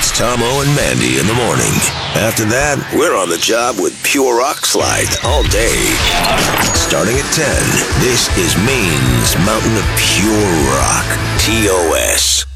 It's Tomo and Mandy in the morning. After that, we're on the job with Pure Rock Slide all day. Starting at 10, this is Maine's Mountain of Pure Rock, TOS.